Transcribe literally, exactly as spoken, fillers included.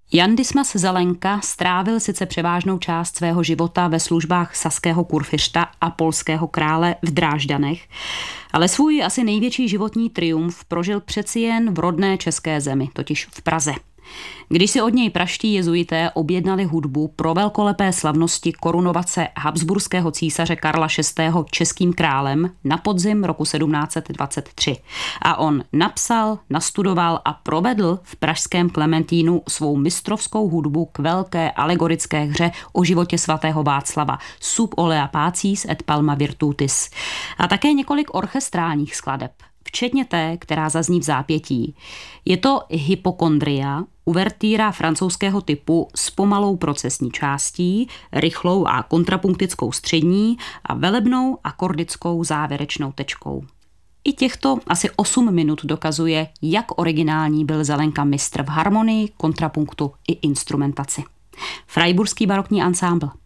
Jan Dismas Zelenka strávil sice převážnou část svého života ve službách saského kurfiřta a polského krále v Drážďanech, ale svůj asi největší životní triumf prožil přeci jen v rodné české zemi, totiž v Praze. Když si od něj praští jezuité objednali hudbu pro velkolepé slavnosti korunovace habsburského císaře Karla šestého českým králem na podzim roku sedmnáct set dvacet tři. A on napsal, nastudoval a provedl v pražském Klementínu svou mistrovskou hudbu k velké alegorické hře o životě svatého Václava Sub olea pacis et palma virtutis. A také několik orchestrálních skladeb, včetně té, která zazní v zápětí. Je to Hypokondria, uvertýra francouzského typu s pomalou procesní částí, rychlou a kontrapunktickou střední a velebnou akordickou závěrečnou tečkou. I těchto asi osm minut dokazuje, jak originální byl Zelenka mistr v harmonii, kontrapunktu i instrumentaci. Freiburský barokní ansámbl.